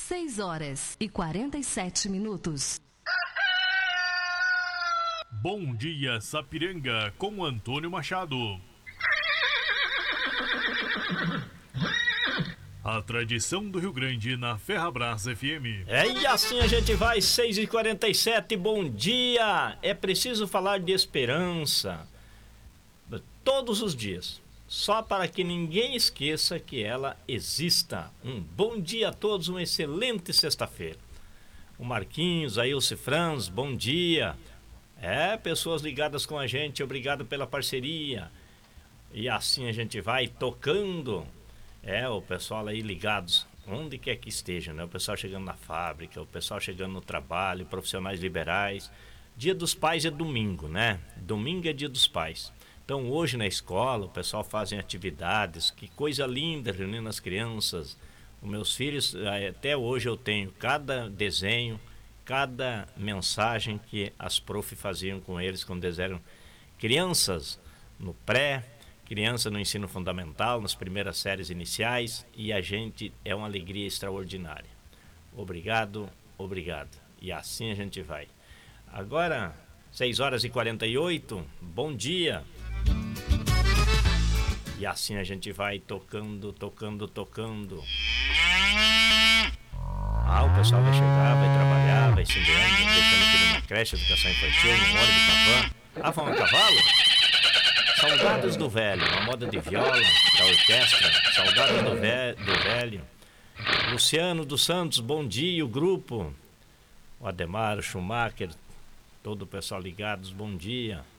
6h47. Bom dia, Sapiranga, com Antônio Machado. A tradição do Rio Grande na Ferrabras FM. E assim a gente vai, 6h47, bom dia! É preciso falar de esperança todos os dias, só para que ninguém esqueça que ela exista. Um bom dia a todos, uma excelente sexta-feira. O Marquinhos, a Ilse Franz, bom dia. Pessoas ligadas com a gente, obrigado pela parceria. E assim a gente vai tocando. O pessoal aí ligados, onde quer que esteja, né? O pessoal chegando na fábrica, o pessoal chegando no trabalho, profissionais liberais. Dia dos Pais é domingo, né? Domingo é dia dos pais. Então hoje na escola o pessoal fazem atividades, que coisa linda, reunindo as crianças. Os meus filhos, até hoje eu tenho cada desenho, cada mensagem que as prof faziam com eles quando eles eram crianças no pré, criança no ensino fundamental, nas primeiras séries iniciais, e a gente é uma alegria extraordinária. Obrigado, obrigado. E assim a gente vai. Agora, 6h48, bom dia. E assim a gente vai tocando. O pessoal vai chegar, vai trabalhar, vai se enviando, deixando filho na creche, educação infantil, no ônibus, na van. Vão a cavalo? Saudades do velho, uma moda de viola, da orquestra, saudades do velho. Luciano dos Santos, bom dia, o grupo. O Ademar, o Schumacher, todo o pessoal ligados, bom dia.